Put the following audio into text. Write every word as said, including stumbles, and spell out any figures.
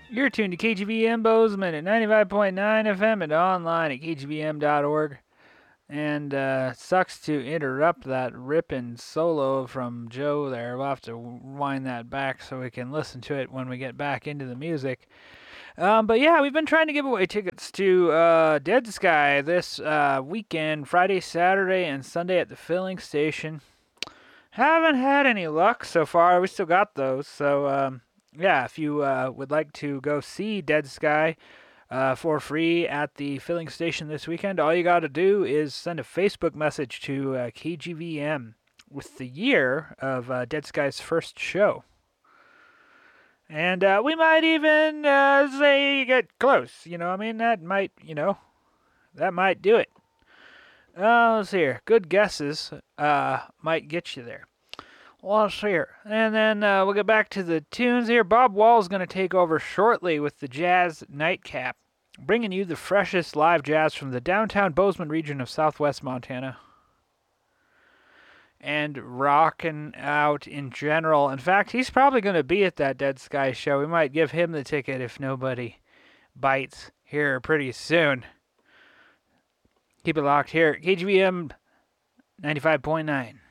You're tuned to K G V M Bozeman at ninety-five point nine F M and online at k g v m dot org. And uh, sucks to interrupt that ripping solo from Joe there. We'll have to wind that back so we can listen to it when we get back into the music. Um, but yeah, we've been trying to give away tickets to uh, Dead Sky this uh, weekend, Friday, Saturday, and Sunday at the filling station. Haven't had any luck so far. We still got those. So um, yeah, if you uh, would like to go see Dead Sky uh, for free at the filling station this weekend, all you got to do is send a Facebook message to uh, K G V M with the year of uh, Dead Sky's first show. And uh, we might even uh, say get close. You know, I mean, that might, you know, that might do it. Uh, let's see here. Good guesses uh, might get you there. Well, let's see here. And then uh, we'll get back to the tunes here. Bob Wall is going to take over shortly with the Jazz Nightcap, bringing you the freshest live jazz from the downtown Bozeman region of southwest Montana. And rocking out in general. In fact, he's probably going to be at that Dead Sky show. We might give him the ticket if nobody bites here pretty soon. Keep it locked here at K G V M ninety-five point nine.